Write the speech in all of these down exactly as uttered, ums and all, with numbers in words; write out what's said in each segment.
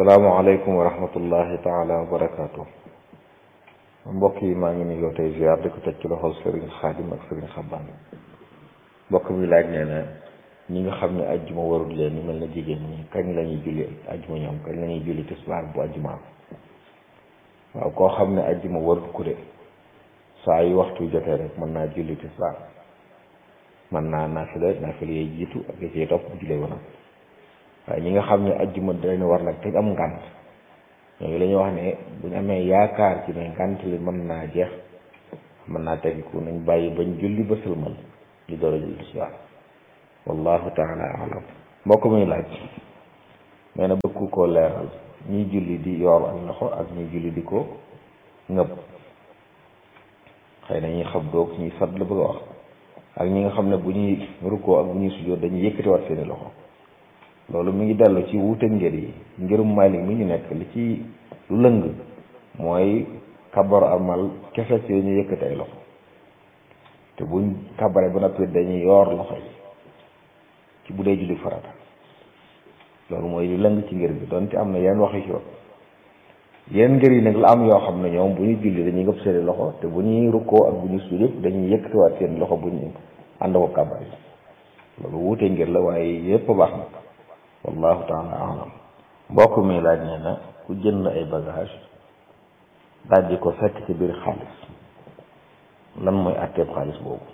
asalaamaaleykum wa rahmatullahi taala wa barakaatu. mbokk yi maa ngi nuyoo tey ziar di ko teg ci loxol Serigne Khadim ak Serigne Xaban. mbokk mi laaj nee na ñi nga xam ne ajjuma warul leen ñu mel na jigéen ñi kañ la ñuy julli ajjuma ñoom kañ la ñuy julli tisbaar bu ajjuma. waaw koo xam ne ajjuma warul ku de saa yu waxtu jotee rek mën naa julli tisbaar mën naa naafila naafila yee jiitu ak ya cee topp jullee woon waaye ñi nga xam ne ajjuma dañu war nag te am ngànt ñooñu la ñuy wax ne bu ñu amee yaakaar ci ne ngànt li mën naa jeex mën naa tegiku nañ bàyyi bañ julli ba sëlmal ñu door a julli tisbaar wallahu taala alam. mbokk muy laaj nee na bëgg koo leeral ñiy julli di yoor ak loxo ak ñiy julli di ko ngëb xëy na ñuy xam doog ñuy sat la bëgg a wax ak ñi nga xam ne bu ñuy rukkoo ak bu ñuy sujjóot dañuy yëkkati war seeni loxo. loolu mi ngi dellu ci wuute ngër yi ngërum Maalik mi ñu nekk li ci lu lëng mooy kabar amal kese ci ñu yëkkati ay loxo te buñ kabare ba noppi dañuy yoor loxo yi ci bu dee julli farata loolu mooy lu lëng ci ngër bi donte am na yenn wax yu ci wax yenn ngër yi nag la am yoo xam ne ñoom bu ñuy julli dañuy ngëb seeni loxo te bu ñuy rukkoo ak bu ñuy sujjóot dañuy yëkkatiwaat seen loxo bu ñu ànd ko kabar yi loolu wuute ngër la waaye yépp baax na wallahu taala alam. mbokk mi laaj nee na ku jënd ay bagage dajji ko fekk ci biir xaalis lan mooy àtteeb xaalis boobu.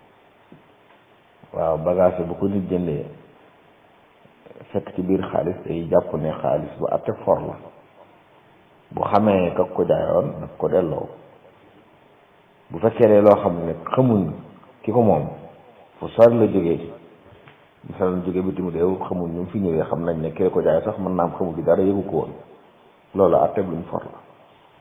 waaw bagage bu ko nit jëndee fekk ci biir xaalis day jàpp ne xaalis bu àtte for la bu xamee kak ko jaayoon nag ko delloo bu fekkee ne loo xam ne xamuñ ki ko moom fu sori la jógee misaal jóge bitim réew xamul ñu fi ñëwee xam nañ ne kii ko jaay sax mën naa am xamul bi dara yëgu ko woon loolu àtteeb lu ñu for la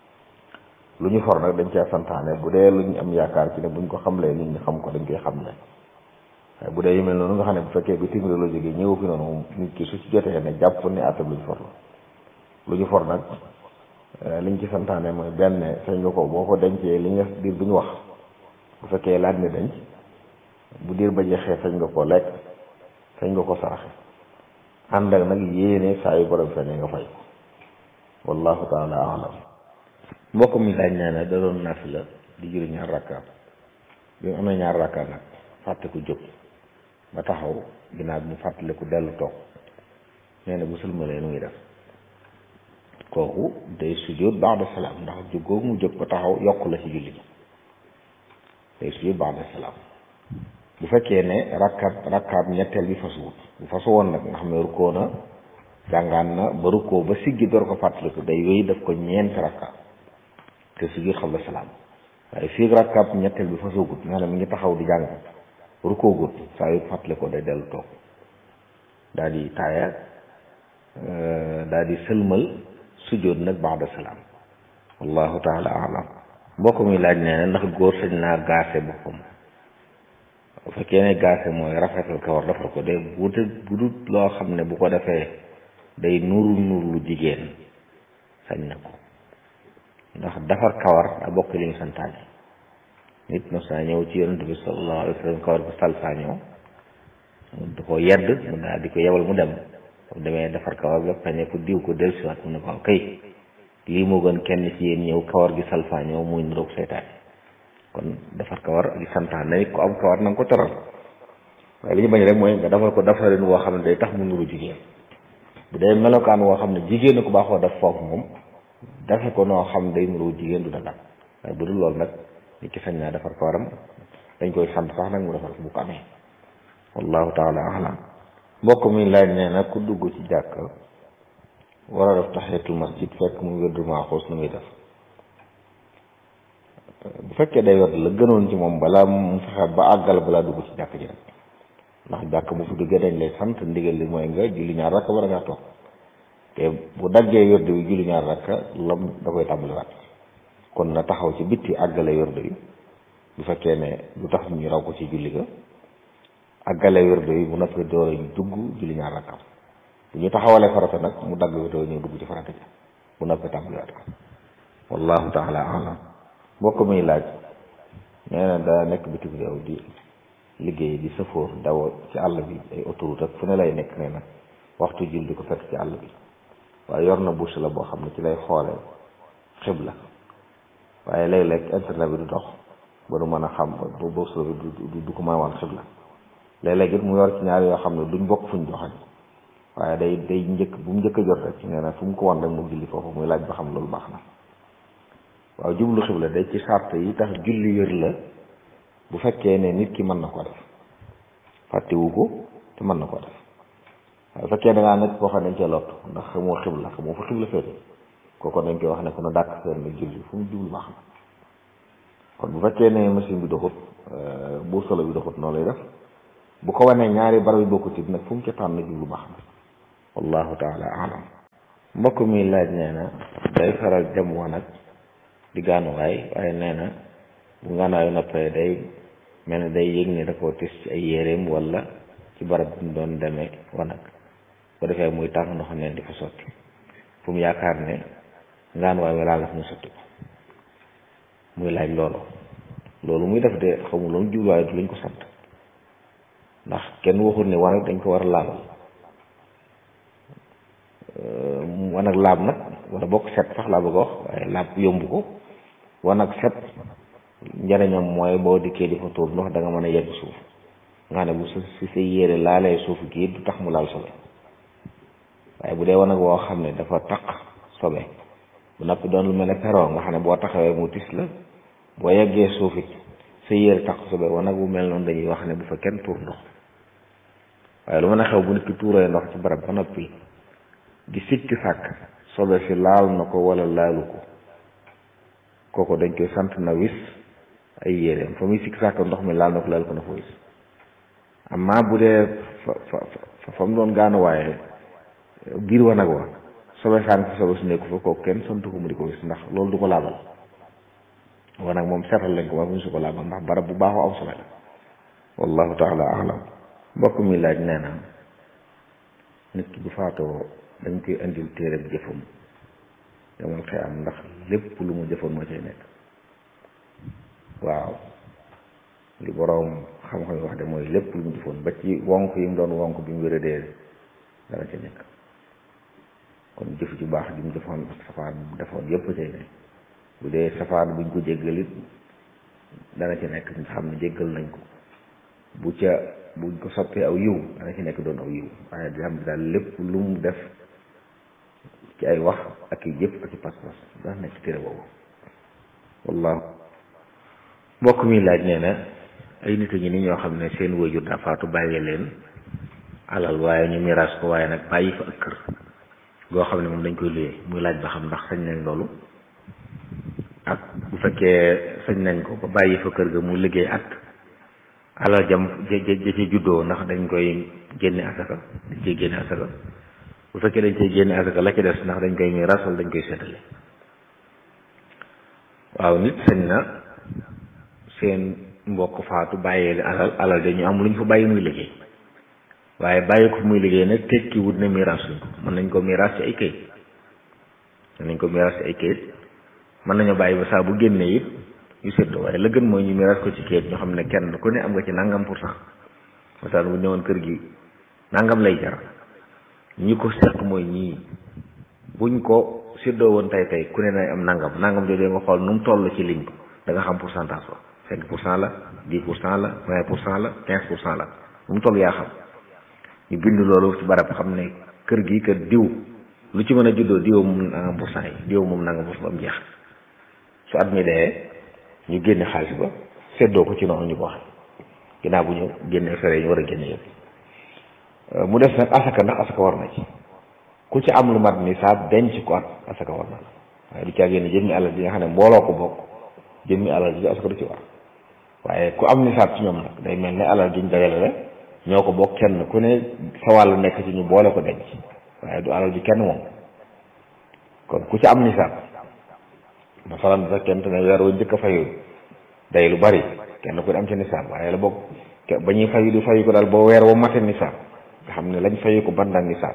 lu ñu for nag dañ cee santaane bu dee lu ñu am yaakaar ci ne buñ ko xamlee nit ñi xam ko dañ koy xamle waaye bu dee yu mel noonu nga xam ne bu fekkee bitim réew la jógee ñëwu fi noonu nit ki su ci jotee ne jàpp ne àtteeb lu ñu for la lu ñu for nag liñ ci santaane mooy benn sañ nga ko boo ko dencee li nga diir bu ñu wax bu fekkee laaj ne denc bu diir ba jeexee sañ nga koo lekk sañ nga ko saraxe ànd ak nag yéene saa yu borom feeñee nga fay wallahu taala alam. mbokk mi laaj nee na da doon naafila di julli ñaar rakka bi mu amee ñaar rakka nag fàtte ku jóg ba taxaw ginnaaw bi mu fàttale ku dellu toog nee na bu sëlmalee nu ngi def kooku day sujjóot ba'da salaam ndax jóg googu mu jóg ba taxaw yokk la ci julli day sujjóot ba'da salaam. bu fekkee ne rakkaat rakkaat ñetteel bi fasuwut bu fasu woon nag nga xam ne rukkoo na jàngaan na ba rukkoo ba siggi door ko fàttaliku day wéy daf ko ñeent rakkaat te siggi xabla salaam waaye fii rakkaat ñetteel bi fasuwut nga xam ne mi ngi taxaw di jàng rukkoo gut saa yu fàttalikoo day dellu toog daal di taaya daal di sëlmal sujjóot nag ba'da salaam wallahu taala alam. mbokk mi laaj nee na ndax góor sañ naa gaase boppam. bu fekkee ne gaase mooy rafetal kawar defar ko de bu bu dul loo xam ne bu ko defee day nuru nuru lu jigéen sañ na ko ndax defar kawar a bokk li ñu santaane nit mos naa ñëw ci yonent bi sallallahu alayhi wa sallam kawar bi salsaa ñëw du ko yedd mu daal di ko yebal mu dem mu demee defar kawar bi pañe ko diw ko dellusiwaat mu ne ko kay lii moo gën kenn ci yéen ñëw kawar gi salsaa ñëw muy niroog seytaane kon defar kawar ak santaan na ko am kawar na nga ko teral waaye li ñu bañ rek mooy nga defal ko defarin woo xam ne day tax mu nuru jigéen bu dee melokaan woo xam ne jigéen na ko baaxoo def foofu moom defe ko noo xam day nuru jigéen du dagal waaye bu dul loolu nag nit ki sañ naa defar kawaram dañ koy sant sax nag mu defar ko bu ko amee wallahu taala alam. mbokk mi laaj nee na ku dugg ci jàkk war a def tahiyatul masjid fekk mu wérdu maaxuus nu muy def. bu fekkee day wet la gënoon ci moom balaa mu fexe ba àggal balaa dugg ci jàkk ji rek ndax jàkk bu fi duggee dañ lay sant ndigal li mooy nga julli ñaar rakka war a ngaa toog te bu daggee wérdu bi julli ñaar rakka lam da koy tàmbaliwaat kon na taxaw ci bitti àggale wérdu bi bu fekkee ne lu tax ñu raw ko ci julli ga àggale wérdu bi bu noppi door a dugg julli ñaar rakka bu ñu taxawalee farata nag mu dagg wérdu ñëw dugg ci farata ji bu noppi tàmbaliwaat ko wallahu taala alam. mbokk muy laaj nee na daa nekk bitim réew di liggéey di sëfoor daw ci àll bi ay autoroute ak fu ne lay nekk nee na waxtu jul di ko fekk ci àll bi waaye yor na bouche la boo xam ne ci lay xoole xibla waaye léeg-léeg internet bi du dox ba du mën a xam ba bouche la bi du du ko mën a wan xibla léeg-léeg it mu yor ci ñaar yoo xam ne duñ bokk fuñ joxañ waaye day day njëkk bu mu njëkk a jot rek nee na fu mu ko wan rek mu julli foofu muy laaj ba xam loolu baax na waaw jublu xibla day ci sart yi tax julli wér la bu fekkee ne nit ki mën na ko def fàttewu ko te mën na ko def waaye bu fekkee da ngaa nekk koo xam ne dañ cee lott ndax xamoo xibla xamoo fa xibla féete kooku dañ koy wax ne ko na dàkk seen nga julli fu mu jublu baax na kon bu fekkee ne machine bi doxut bu solo bi doxut noonu lay def bu ko wanee ñaari barab yi bokkut it nag fu mu ca tànn jublu baax na wallahu taala alam mbokk mi laaj nee na day faral dem wanag di gaanuwaay waaye nee na bu gaanuwaayu noppee day mel ne day yëg ne da koo tis ci ay yéreem wala ci barab bi mu doon demee wanag bu defee muy tàng ndox neen di fa sotti fu mu yaakaar ne gaanuwaay wi laal la fu mu sotti ko muy laaj loolu loolu muy def de xamul loolu jubluwaay du lañ ko sant ndax kenn waxul ne wanag dañ ko war a laabal wanag laab nag wala bokk set sax laa bëgg a wax waaye laab yomb ko wanag set njariñam mooy boo dikkee di fa tuur ndox da nga mën a yegg suuf nga xam ne bu si sa yére laalee suuf gi du tax mu laal sobe waaye bu dee wanag woo xam ne dafa taq sobe bu noppi doon lu mel ne peroo nga xam ne boo taxawee mu tis la boo yeggee suuf it sa yére taq sobe wanag bu mel noonu dañuy wax ne bu fa kenn tuur ndox waaye lu mën a xew bu nit ki tuuree ndox ci barab ba noppi di sikki sàkk sobe si laal na ko wala laalu ko kooku dañ koy sant na wis ay yéreem fa muy sikki sàkk ndox mi laal na ko laal ko na fa wis amma bu dee fa fa fa mu doon gaanu waaye biir wanag wa sobe saan fa sobe su nekku fa kooku kenn sant ko mu di ko wis ndax loolu du ko laabal wanag moom seetal lañ ko waaye bu ñu su ko laabal ndax barab bu baaxoo am sobe la wallahu taala alam mbokk mi laaj nee na nit ki bu faatoo dañ koy indil téere bi jëfam yamal xëy am ndax lépp lu mu jëfoon moo cay nekk waaw li boroom xam-xam yi wax de mooy lépp lu mu jëfoon ba ci wonk yi mu doon wonk bi mu wéradee dana ca nekk kon jëf ju baax ji mu jëfoon ak safaan bu defoon yépp cay nekk bu dee safaan buñ ko jéggalit dana ci nekk ñu xam ne jéggal nañ ko bu ca buñ ko soppee aw yiw dana ci nekk doon aw yiw waaye di xam daal lépp lu mu def ci ay wax ak i jëf ak i pas-pas daa nekk ci téere boobu wallahu mbokk mi laaj nee na ay nit ñi ni ñoo xam ne seen waajur daa faatu bàyyi leen alal waaye ñu miraas ko waaye nag bàyyi fa ak kër goo xam ne moom dañ koy luyee muy laaj ba xam ndax sañ nañ loolu ak bu fekkee sañ nañ ko ba bàyyi fa kër ga mu liggéey at alal jam ja ci juddoo ndax dañ koy génne asaka dañ koy génne asaka bu fekkee dañ koy génne asaka la ci des ndax dañ koy miiras wala dañ koy seetale waaw nit sañ na seen mbokk faatu bàyyee alal alal dañu am lu ñu fa bàyyi muy liggéey waaye bàyyi ko muy liggéey nag tekki wut ne miiras luñ ko mën nañ ko miiras ci ay kayit mën nañ ko miiras ci ay kayit mën nañoo bàyyi ba saa bu génnee it yu séddoo waaye la gën mooy ñu miiras ko ci kayit ñoo xam ne kenn ku ne am nga ci nangam pour cent masal bu ñëwoon kër gi nangam lay jar ñi ko seq mooy ñii buñ ko séddoo woon tey tey ku ne na am nangam nangam jooju nga xool nu mu toll ci lim da nga xam pourcentage ba cinq pour cent la dix pour cent la vingt pour cent la quinze pour cent la nu mu toll yaa xam ñu bind loolu ci barab xam ne kër gi kër diw lu ci mën a juddoo diw moom nangam pour cent yi diw moom nangam pour cent ba mu jeex su at mi dee ñu génne xaalis ba séddoo ko ci noonu ñu ko waxee ginnaaw bu ñu génnee fere ñu war a génne yëpp mu def nag asaka ndax asaka war na ci ku ci am lu mat nisaab denc ko at asaka war na la waaye du caa génne jëmmi alal ji nga xam ne mbooloo ko bokk jëmmi alal ji asaka du ci war waaye ku am nisaab ci ñoom nag day mel ne alal ji ñu dajale la ñoo ko bokk kenn ku ne sa wàllu nekk ci ñu boole ko denc waaye du alal ji kenn moom kon ku ci am nisaab masalan bu fekkente ne weer wu njëkk a fayu day lu bari kenn ku ne am ci nisaab waaye la bokk ba ñuy fayu di fayu ko daal boo weer woo mate nisaab nga xam ne lañ fayu ko bandang nisaab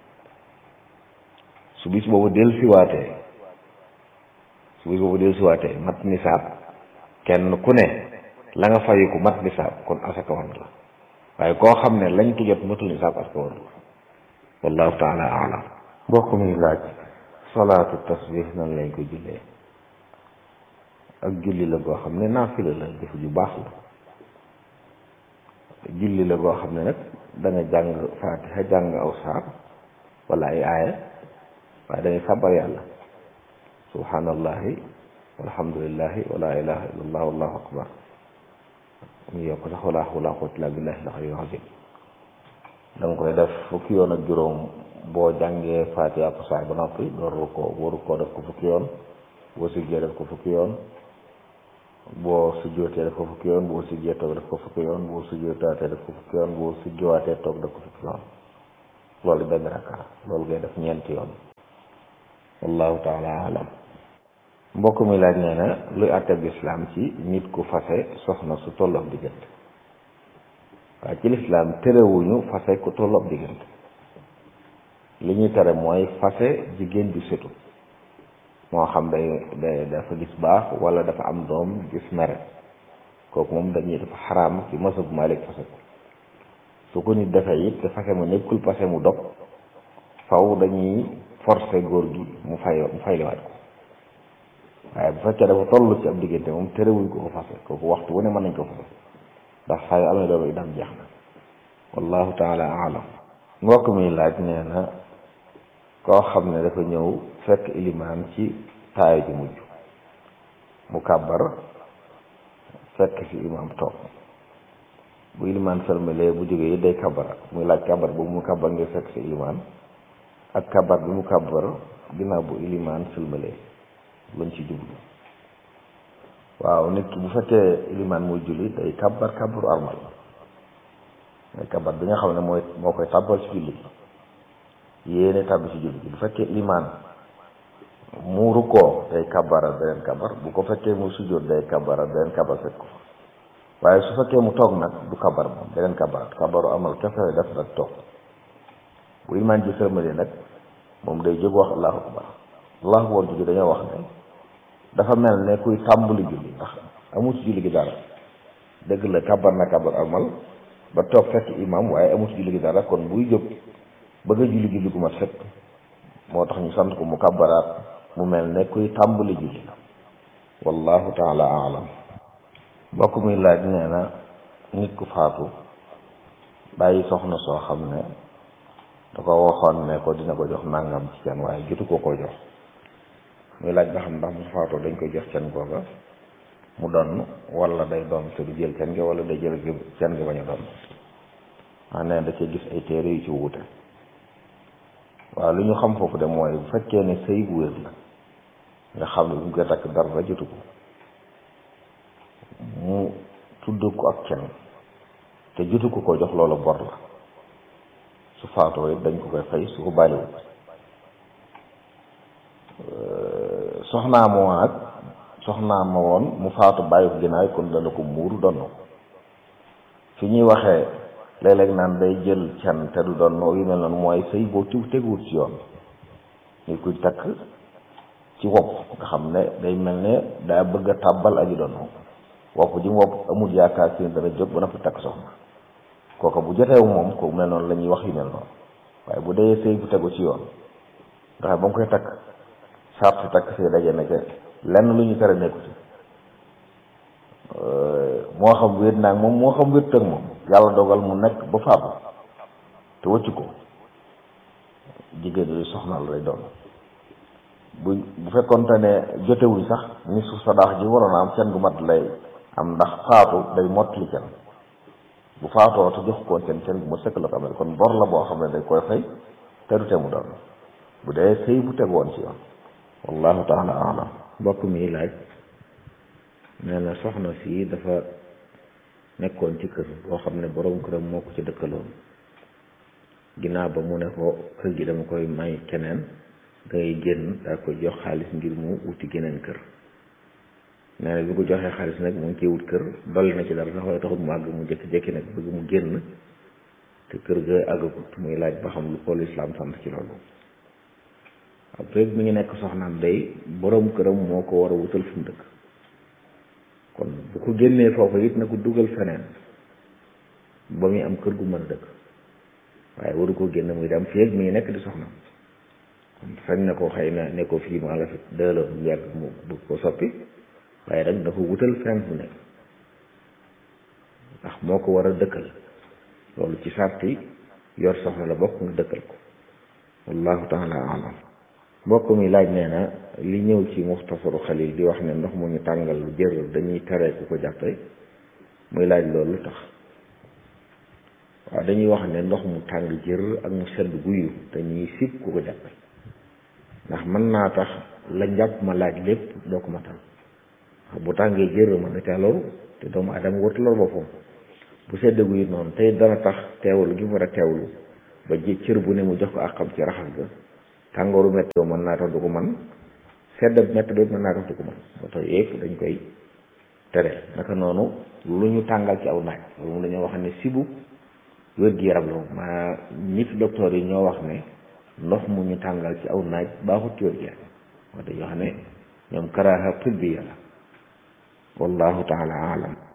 su bis boobu del siwaatee su bis boobu del siwaatee mat nisaab kenn ku ne la nga fayu ko mat nisaab kon asaka war na la waaye koo xam ne lañ ko jot matul nisaab asaka war na la wallahu taala alam mbokk mi laaj salaatu tasbih nan lañ ko jullee ak julli la goo xam ne naafila la jëf ju baax la julli la goo xam ne nag da nga jàng faatiha jàng aw saar wala ay aaya waaye da ngay sàbbar yàlla subhanallahi walhamdulillahi wala ilaha illallah wallahu akbar mu yokk sax wala hawla wala quwwata illa billahi al-aliyyil azim da nga koy def fukki yoon ak juróom boo jàngee faatiha ak saar ba noppi door ko waru koo def ko fukki yoon boo siggee def ko fukki yoon boo sujjootee def ko fukki yoon boo siggee toog def ko fukki yoon boo sujjootaatee def ko fukki yoon boo sujjoowaatee toog def ko fukki yoon loolu benn rakka loolu ngay def ñeenti yoon wallahu taala alam mbokk mi laaj nee na luy àtteb lislaam ci nit ku fase soxna su tolloog diggante waaye ci lislaam terewuñu fase ku tolloog diggante li ñuy tere mooy fase jigéen ju setu moo xam day day dafa gis baax wala dafa am doom gis mere kooku moom dañuy dafa xaraam ci masab Maalik fase ko su ko nit defee it te fase mu nekkul fase mu dog faw dañuy forcer góor gi mu fay mu fayliwaat ko waaye bu fekkee dafa toll ci ab diggante moom terewuñ ko ko fase kooku waxtu wu ne mën nañ ko fase ndax saa yu amee doolu itam jeex na wallahu taala alam mbokk mi laaj nee na koo xam ne dafa ñëw fekk ilimaan ci taaya ji mujj mu kàbbar fekk fi imaam toog bu ilimaan sëlmalee bu jógee yi day kàbbara muy laaj kàbbar boobu mu kàbbar ngir fekk fi ilimaan ak kàbbar bi mu kàbbar ginnaaw bu ilimaan sëlmalee luñ ci jublu waaw nit ki bu fekkee ilimaan muy julli day kàbbar kàbbaru armal mooy kàbbar bi nga xam ne mooy moo koy tàbbal ci julli yéene tàbbi ci julli bu fekkee ilimaan mu rukkoo day kàbbara beneen kàbbar bu ko fekkee mu sujjóot day kàbbara beneen kàbbar fekk ko waaye su fekkee mu toog nag du kàbbar moom beneen kàbbar kàbbaru amal kese def rek toog bu ilimaan ji sërmalee nag moom day jóg wax allahu akbar allahu akbar julli dañoo wax ne dafa mel ne kuy tàmbali julli ndax amul ci julli gi dara dëgg la kàbbar na kàbbar amal ba toog fekk imam waaye amul ci julli gi dara kon buy jóg bëgg a julli julli gu mat fekk moo tax ñu sant ko mu kàbbaraat mu mel ne kuy tàmbali julli wallahu taala alam mbokk muy laaj nee na nit ku faatu bàyyi soxna soo xam ne da ko waxoon ne ko dina ko jox nangam ci can waaye jotu ko ko jox muy laaj ba xam ndax mu faatoo dañ koy jox can googa mu donn wala day doon te du jël can gi wala day jël can gi bañ a doon maa nee da cee gis ay téere yu ci wuute waaw li ñu xam foofu de mooy bu fekkee ne sëy bu wér la nga xam ne bu ñu koy takk dara jotu ko mu tudd ko ak can te jotu ko ko jox loolu bor la su faatoo it dañ ko koy fay su ko bàyyiwul soxnaa ma woon ak soxnaa ma woon mu faatu bàyyi ko ginnaaw kon dana ko muuru donn fi ñuy waxee léeg-léeg naan day jël can te du doon yu mel noonu mooy sëy boo ci teguwut ci yoon ñu koy takk ci wopp nga xam ne day mel ne daa bëgg a tàbbal aji doon wopp ji mu wopp amul yaakaar si dana jóg ba na fa takk soxna kooka bu joteewu moom ko mel noonu la ñuy wax yu mel noonu waaye bu dee sëy bu tegu ci yoon nga xam ba mu koy takk sart si takk sëy daje na ca lenn lu ñu tere nekku ci moo xam wéet naag moom moo xam wéet tëg moom yàlla dogal mu nekk ba faatu te wëccu ko jigéen yooyu soxnaal lay doon bu bu fekkoonte ne jotewuñ sax ni su sadaax ji waroon a am can gu mat lay am ndax faatu day mottali can bu faatoo te jox ko can can gu ma sëkk la ko amee kon bor la boo xam ne day koy fay te du te mu doon bu dee sëy bu teg woon ci yoon wallahu taala alam mbokk mi laaj nee na soxna si dafa nekkoon ci kër boo xam ne borom këram moo ko ci dëkkaloon ginnaaw ba mu ne ko kër gi dama koy may keneen dangay génn daa koy jox xaalis ngir mu wuti geneen kër nee na bi ko joxee xaalis nag mu ngi ciy wut kër dolli na ci dara sax waaye taxut mu àgg mu jékki-jékki nag bëgg mu génn te kër ga àggagut muy laaj ba xam lu ko lislaam sant ci loolu waaw feeg mi ngi nekk soxnaam day borom këram moo ko war a wutal fu mu dëkk kon bu ko génnee foofu it na ko dugal feneen ba muy am kër gu mën a dëkk waaye waru ko génn muy dem feeg mi ngi nekk di soxnaam sañ na ko xëy na ne ko fii maa la fi dëla bu yàgg mu bu ko soppi waaye rek dafa wutal fenn fu nekk ndax moo ko war a dëkkal loolu ci sarti yor soxna la bokk nga dëkkal ko wallahu taala alam mbokk mi laaj nee na li ñëw ci muxtasaru xalil di wax ne ndox mu ñu tàngal lu jër dañuy tere ku ko jàppe muy laaj loolu tax waaw dañuy wax ne ndox mu tàng jër ak mu sedd guyu dañuy sib ku ko jàppe ndax mën naa tax la njàpp ma laaj lépp doo ko matal bu tàngee jër mën na ca loru te doomu adama warta lor boppam bu sedd guyu noonu tey dana tax teewlu gi mu war a teewlu ba ji cër bu ne mu jox ko àqam ci raxas ga tàngooru métti mën naa tax du ko man sedd métti ba mën naa tax du ko man ba tax yëpp dañ koy tere naka noonu lu ñu tàngal ci aw naaj loolu moom dañoo wax ne sibu wér-gi-yaram la maa nit docteur yi ñoo wax ne ndox mu ñu tàngal ci aw naaj baaxut ci wér-gi-yaram wax dañoo wax ne ñoom karaaha tibbiya la wallahu taala alam